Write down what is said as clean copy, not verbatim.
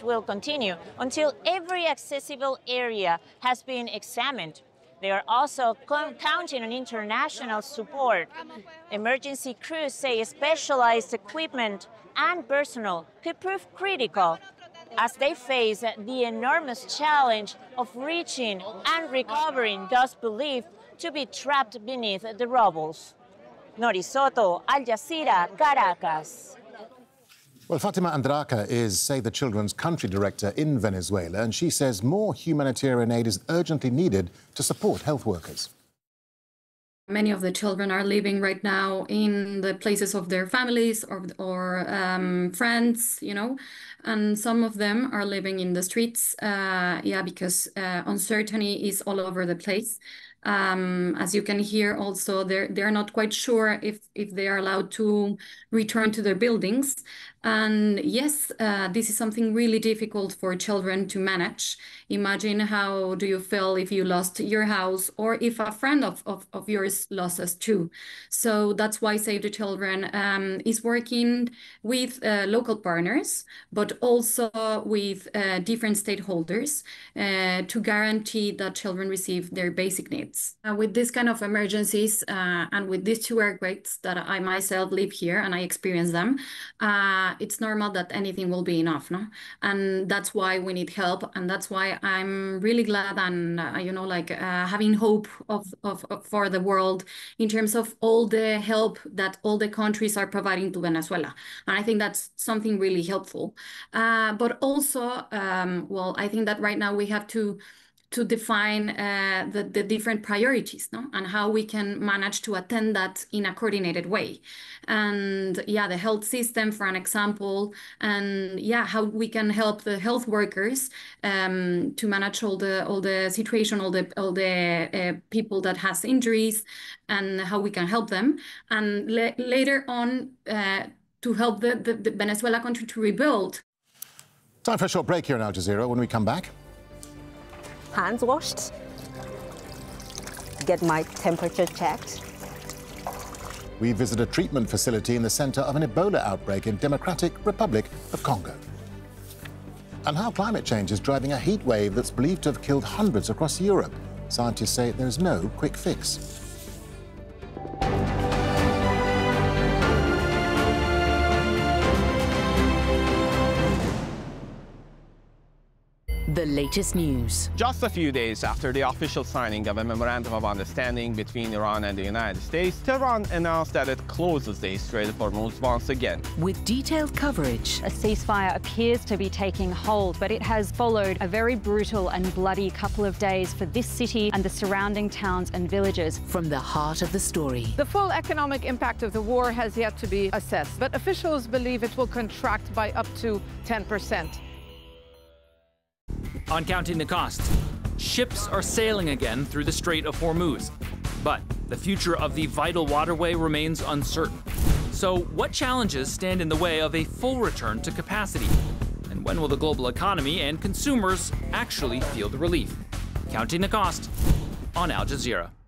search will continue until every accessible area has been examined. They are also counting on international support. Emergency crews say specialized equipment and personnel could prove critical as they face the enormous challenge of reaching and recovering those believed to be trapped beneath the rubble. Nori Soto, Al Jazeera, Caracas. Well, Fatima Andraca is Save the Children's country director in Venezuela, and she says more humanitarian aid is urgently needed to support health workers. Many of the children are living right now in the places of their families or friends, you know, and some of them are living in the streets, because uncertainty is all over the place. As you can hear also, they're not quite sure if they are allowed to return to their buildings. And yes, this is something really difficult for children to manage. Imagine how do you feel if you lost your house or if a friend of yours lost us too. So that's why Save the Children is working with local partners, but also with different stakeholders to guarantee that children receive their basic needs. With this kind of emergencies and with these two earthquakes that I myself live here and I experience them, it's normal that anything will be enough, no? And that's why we need help, and that's why I'm really glad and having hope for the world in terms of all the help that all the countries are providing to Venezuela, and I think that's something really helpful. But also, I think that right now we have to define the different priorities, no? And how we can manage to attend that in a coordinated way. And the health system, for an example, and how we can help the health workers to manage all the situation, all the people that has injuries, and how we can help them. And later on, to help the Venezuela country to rebuild. Time for a short break here in Al Jazeera. When we come back, hands washed, get my temperature checked. We visit a treatment facility in the center of an Ebola outbreak in Democratic Republic of Congo. And how climate change is driving a heat wave that's believed to have killed hundreds across Europe. Scientists say there's no quick fix. The latest news. Just a few days after the official signing of a memorandum of understanding between Iran and the United States, Tehran announced that it closes the Strait of Hormuz once again. With detailed coverage. A ceasefire appears to be taking hold, but it has followed a very brutal and bloody couple of days for this city and the surrounding towns and villages. From the heart of the story. The full economic impact of the war has yet to be assessed, but officials believe it will contract by up to 10%. On Counting the Cost, ships are sailing again through the Strait of Hormuz, but the future of the vital waterway remains uncertain. So what challenges stand in the way of a full return to capacity? And when will the global economy and consumers actually feel the relief? Counting the Cost on Al Jazeera.